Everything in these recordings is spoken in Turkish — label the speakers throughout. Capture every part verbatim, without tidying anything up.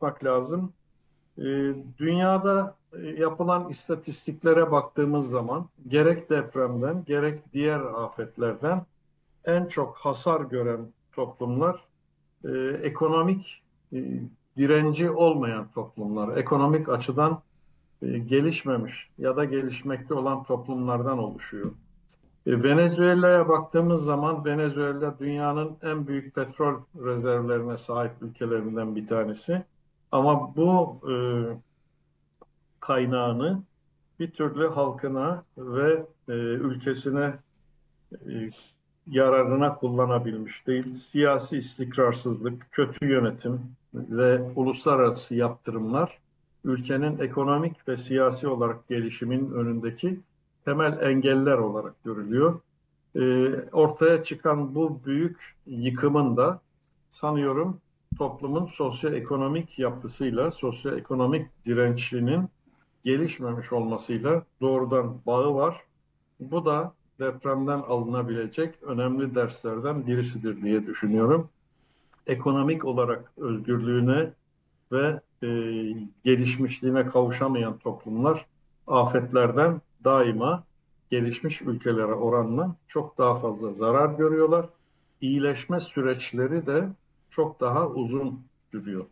Speaker 1: tutmak lazım. E, Dünyada e, yapılan istatistiklere baktığımız zaman gerek depremden gerek diğer afetlerden en çok hasar gören toplumlar e, ekonomik e, direnci olmayan toplumlar, ekonomik açıdan e, gelişmemiş ya da gelişmekte olan toplumlardan oluşuyor. E, Venezuela'ya baktığımız zaman Venezuela dünyanın en büyük petrol rezervlerine sahip ülkelerinden bir tanesi. Ama bu e, kaynağını bir türlü halkına ve e, ülkesine e, yararına kullanabilmiş değil. Siyasi istikrarsızlık, kötü yönetim ve uluslararası yaptırımlar ülkenin ekonomik ve siyasi olarak gelişimin önündeki temel engeller olarak görülüyor. Ee, ortaya çıkan bu büyük yıkımın da sanıyorum toplumun sosyoekonomik yapısıyla, sosyoekonomik dirençinin gelişmemiş olmasıyla doğrudan bağı var. Bu da depremden alınabilecek önemli derslerden birisidir diye düşünüyorum. Ekonomik olarak özgürlüğüne ve e, gelişmişliğine kavuşamayan toplumlar afetlerden daima gelişmiş ülkelere oranla çok daha fazla zarar görüyorlar. İyileşme süreçleri de çok daha uzun sürüyor.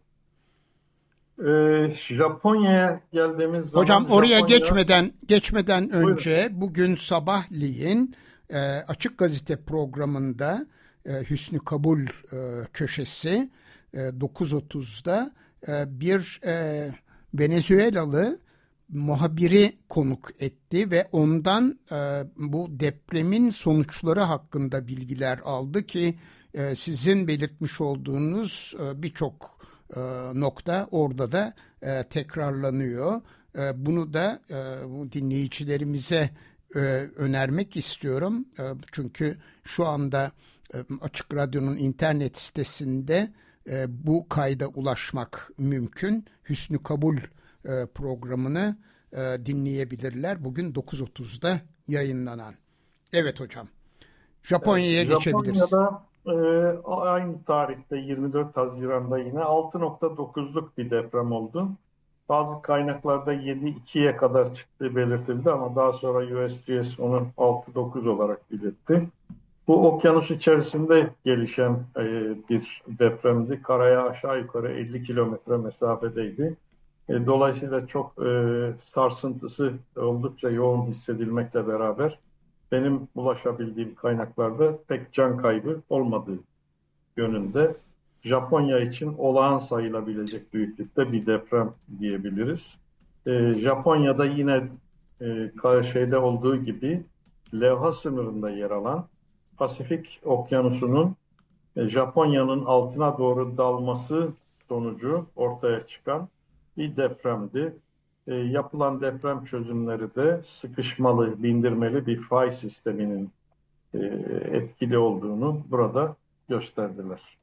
Speaker 1: Ee, Japonya'ya geldiğimiz
Speaker 2: Hocam
Speaker 1: zaman
Speaker 2: oraya
Speaker 1: Japonya,
Speaker 2: geçmeden geçmeden
Speaker 1: buyurun.
Speaker 2: önce bugün sabahleyin e, Açık Gazete programında e, Hüsnü Kabul e, köşesi e, dokuz otuzda e, bir e, Venezuelalı muhabiri konuk etti ve ondan e, bu depremin sonuçları hakkında bilgiler aldı ki e, sizin belirtmiş olduğunuz e, birçok e, nokta orada da e, tekrarlanıyor. E, bunu da e, dinleyicilerimize e, önermek istiyorum. E, çünkü şu anda e, Açık Radyo'nun internet sitesinde e, bu kayda ulaşmak mümkün. Hüsnü Kabul e, programını e, dinleyebilirler. Bugün dokuz otuzda yayınlanan. Evet hocam.
Speaker 1: Evet,
Speaker 2: Japonya'ya geçebiliriz.
Speaker 1: Japonya'da e, aynı tarihte yirmi dört Haziran'da yine altı nokta dokuzluk bir deprem oldu. Bazı kaynaklarda yedi ikiye kadar çıktığı belirtildi ama daha sonra U S G S onu altı dokuz olarak belirtti. Bu okyanus içerisinde gelişen e, bir depremdi. Karaya aşağı yukarı elli kilometre mesafedeydi. E, dolayısıyla çok e, sarsıntısı oldukça yoğun hissedilmekle beraber benim ulaşabildiğim kaynaklarda pek can kaybı olmadığı yönünde. Japonya için olağan sayılabilecek büyüklükte bir deprem diyebiliriz. E, Japonya'da yine e, şeyde olduğu gibi levha sınırında yer alan Pasifik Okyanusu'nun e, Japonya'nın altına doğru dalması sonucu ortaya çıkan bir depremdi. E, yapılan deprem çözümleri de sıkışmalı, bindirmeli bir fay sisteminin e, etkili olduğunu burada gösterdiler.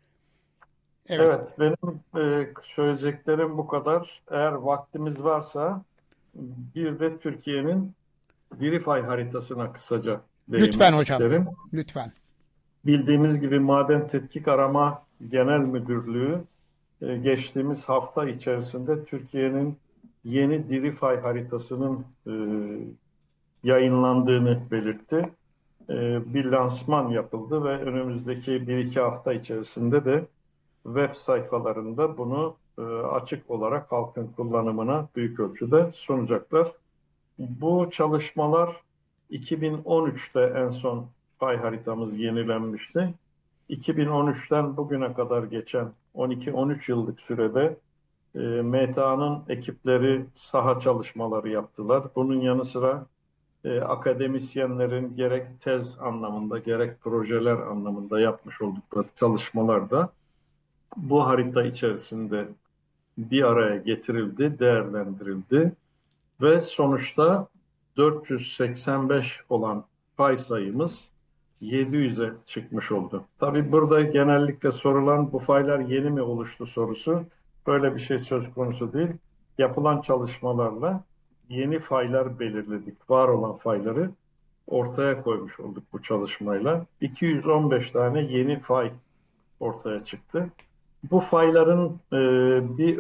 Speaker 2: Evet.
Speaker 1: Evet, benim e, söyleyeceklerim bu kadar. Eğer vaktimiz varsa bir de Türkiye'nin diri fay haritasına kısaca
Speaker 2: Lütfen
Speaker 1: değinmek
Speaker 2: hocam.
Speaker 1: isterim.
Speaker 2: Lütfen.
Speaker 1: Bildiğimiz gibi Maden Tetkik Arama Genel Müdürlüğü e, geçtiğimiz hafta içerisinde Türkiye'nin yeni diri fay haritasının e, yayınlandığını belirtti. E, bir lansman yapıldı ve önümüzdeki bir iki hafta içerisinde de web sayfalarında bunu e, açık olarak halkın kullanımına büyük ölçüde sunacaklar. Bu çalışmalar iki bin on üçte en son fay haritamız yenilenmişti. iki bin on üçten bugüne kadar geçen on iki on üç yıllık sürede e, M T A'nın ekipleri saha çalışmaları yaptılar. Bunun yanı sıra e, akademisyenlerin gerek tez anlamında gerek projeler anlamında yapmış oldukları çalışmalarda bu harita içerisinde bir araya getirildi, değerlendirildi ve sonuçta dört yüz seksen beş olan pay sayımız yedi yüze çıkmış oldu. Tabii burada genellikle sorulan bu faylar yeni mi oluştu sorusu böyle bir şey söz konusu değil. Yapılan çalışmalarla yeni faylar belirledik. Var olan fayları ortaya koymuş olduk bu çalışmayla. iki yüz on beş tane yeni fay ortaya çıktı. Bu fayların e, bir